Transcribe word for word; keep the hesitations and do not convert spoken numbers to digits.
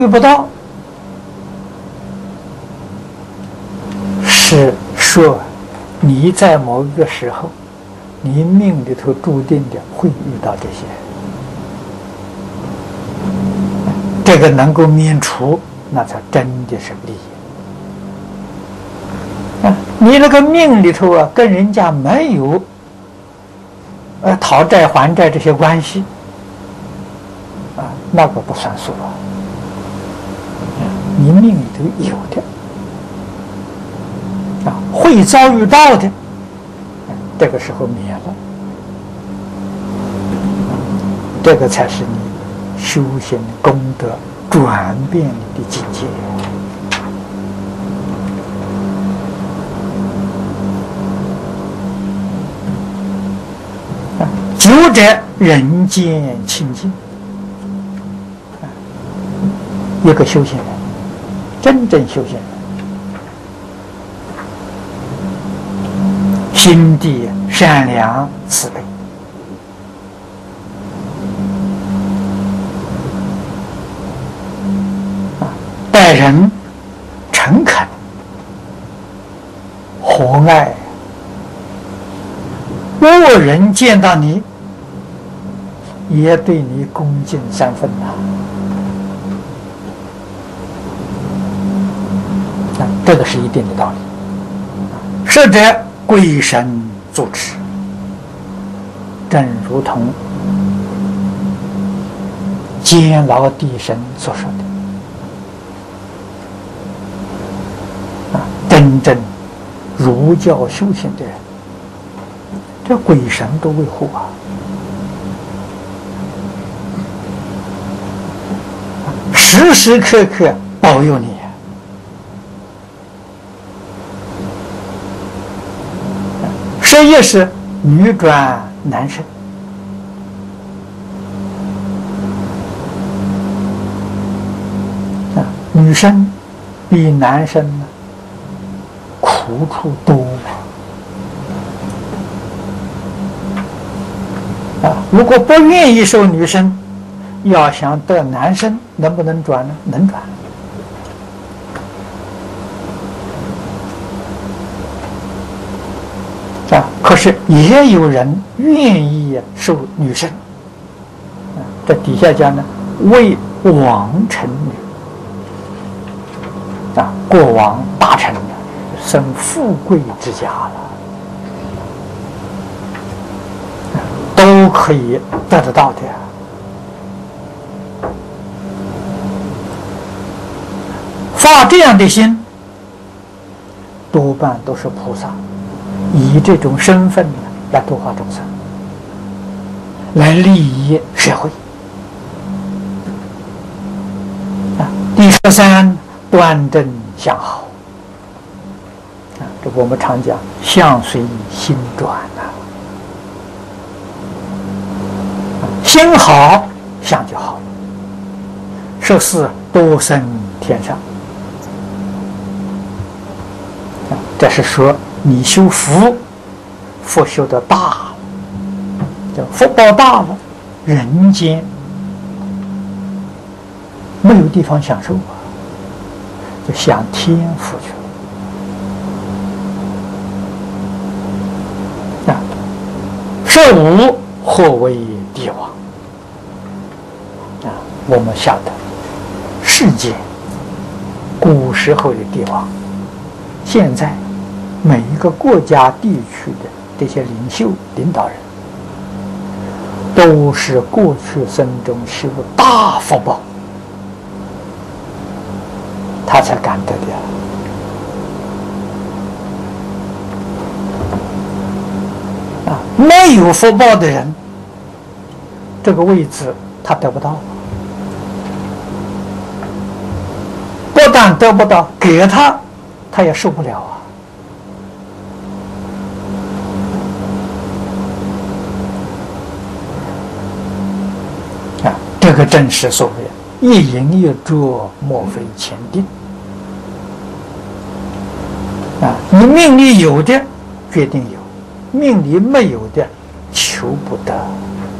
遇不到，是说你在某一个时候，你命里头注定的会遇到这些，这个能够免除，那才真的是利益。啊，你那个命里头啊，跟人家没有呃讨债还债这些关系，啊，那个不算数啊。你命里头有的啊，会遭遇到的，这个时候免了，这个才是你修行功德转变的境界。啊，久者人间清净，啊，一个修行人。真正修行人，心地善良慈悲，啊，待人诚恳和蔼，恶人见到你也对你恭敬三分呐。这个是一定的道理。设者贵神主持，正如同监牢地神所说的，啊，真正儒教修行的人，这鬼神都维护啊，时时刻刻保佑你。这也是女转男生，啊，女生比男生呢苦处多啊！如果不愿意受女生，要想得男生，能不能转呢？能转。啊，可是也有人愿意受女生，啊，这底下讲呢，为王臣女，啊，过往大臣生富贵之家了，啊，都可以得得到的。发这样的心，多半都是菩萨。以这种身份呢来度化众生，来利益社会。啊，第十三，端正相好。啊，这我们常讲，相随心转呐、啊。心好，相就好了。十四，多生天上。啊，这是说。你修福，福修的大了，叫福报大了，人间没有地方享受啊，就享天福去了。啊，十五，或为帝王。啊，我们晓得，世界古时候的帝王，现在。每一个国家地区的这些领袖领导人，都是过去生中修大福报，他才敢得的。啊，没有福报的人，这个位置他得不到，不但得不到，给他，他也受不了啊。这个正是所谓一饮一啄，莫非前定啊！你命里有的决定有，命里没有的求不得。